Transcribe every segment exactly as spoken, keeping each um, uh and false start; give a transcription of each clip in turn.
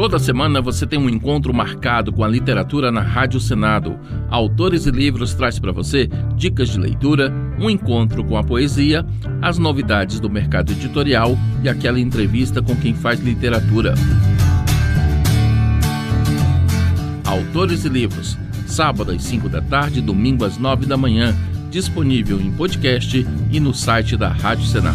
Toda semana você tem um encontro marcado com a literatura na Rádio Senado. Autores e Livros traz para você dicas de leitura, um encontro com a poesia, as novidades do mercado editorial e aquela entrevista com quem faz literatura. Autores e Livros, sábado às cinco da tarde, domingo às nove da manhã, disponível em podcast e no site da Rádio Senado.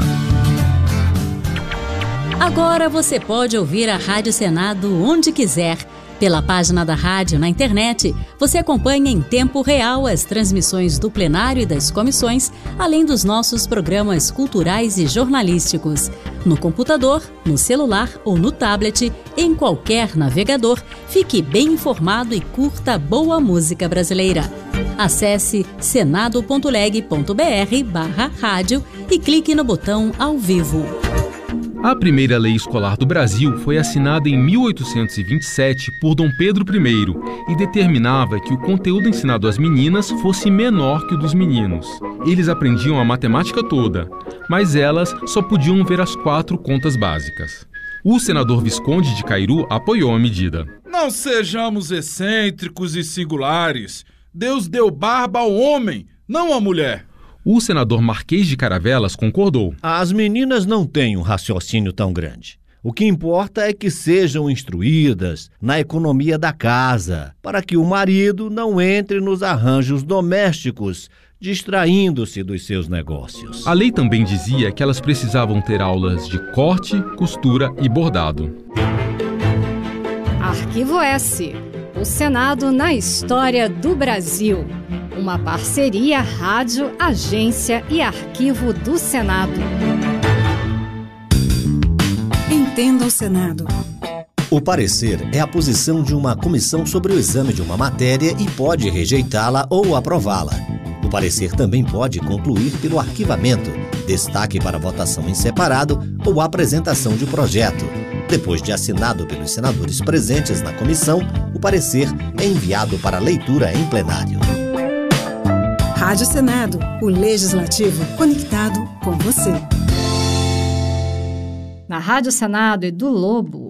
Agora você pode ouvir a Rádio Senado onde quiser. Pela página da rádio na internet, você acompanha em tempo real as transmissões do plenário e das comissões, além dos nossos programas culturais e jornalísticos. No computador, no celular ou no tablet, em qualquer navegador, fique bem informado e curta boa música brasileira. Acesse senado.leg.br barra rádio e clique no botão ao vivo. A primeira lei escolar do Brasil foi assinada em mil oitocentos e vinte e sete por Dom Pedro I e determinava que o conteúdo ensinado às meninas fosse menor que o dos meninos. Eles aprendiam a matemática toda, mas elas só podiam ver as quatro contas básicas. O senador Visconde de Cairu apoiou a medida. Não sejamos excêntricos e singulares. Deus deu barba ao homem, não à mulher. O senador Marquês de Caravelas concordou. As meninas não têm um raciocínio tão grande. O que importa é que sejam instruídas na economia da casa, para que o marido não entre nos arranjos domésticos, distraindo-se dos seus negócios. A lei também dizia que elas precisavam ter aulas de corte, costura e bordado. Arquivo S. O Senado na história do Brasil. Uma parceria Rádio, Agência e Arquivo do Senado. Entenda o Senado. O parecer é a posição de uma comissão sobre o exame de uma matéria e pode rejeitá-la ou aprová-la. O parecer também pode concluir pelo arquivamento, destaque para votação em separado ou apresentação de projeto. Depois de assinado pelos senadores presentes na comissão, o parecer é enviado para leitura em plenário. Rádio Senado, o Legislativo conectado com você. Na Rádio Senado e do Lobo,